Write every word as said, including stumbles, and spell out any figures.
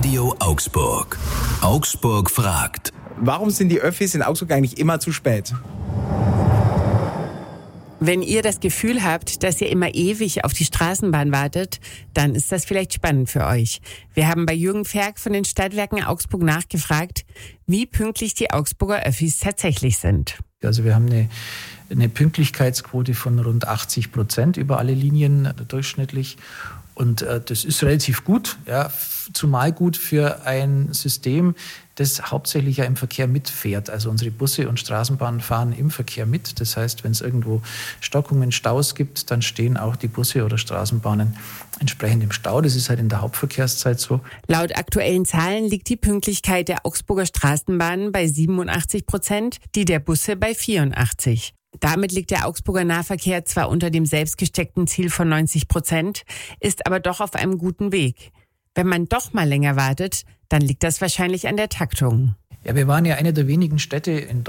Radio Augsburg. Augsburg fragt. Warum sind die Öffis in Augsburg eigentlich immer zu spät? Wenn ihr das Gefühl habt, dass ihr immer ewig auf die Straßenbahn wartet, dann ist das vielleicht spannend für euch. Wir haben bei Jürgen Ferg von den Stadtwerken Augsburg nachgefragt, wie pünktlich die Augsburger Öffis tatsächlich sind. Also wir haben eine, eine Pünktlichkeitsquote von rund achtzig Prozent über alle Linien durchschnittlich. Und äh, das ist relativ gut, ja, zumal gut für ein System, das hauptsächlich ja im Verkehr mitfährt. Also unsere Busse und Straßenbahnen fahren im Verkehr mit. Das heißt, wenn es irgendwo Stockungen, Staus gibt, dann stehen auch die Busse oder Straßenbahnen entsprechend im Stau. Das ist halt in der Hauptverkehrszeit so. Laut aktuellen Zahlen liegt die Pünktlichkeit der Augsburger Straßenbahnen bei siebenundachtzig Prozent, die der Busse bei vierundachtzig. Damit liegt der Augsburger Nahverkehr zwar unter dem selbstgesteckten Ziel von neunzig Prozent, ist aber doch auf einem guten Weg. Wenn man doch mal länger wartet, dann liegt das wahrscheinlich an der Taktung. Ja, wir waren ja eine der wenigen Städte in